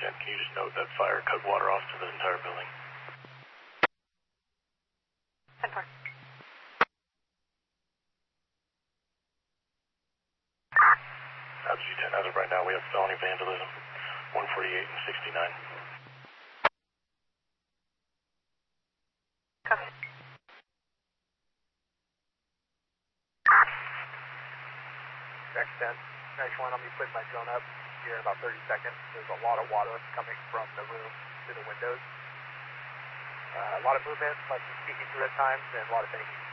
10, can you just note that fire cut water off to the entire building? 10-4. Altitude 10, as of right now, we have felony vandalism, 148 and 69. Copy. Next 10. Next one, I'm going to put my drone up here in about 30 seconds. There's a lot of water coming from the room to the windows. A lot of movement, like speaking through at times, and a lot of banging.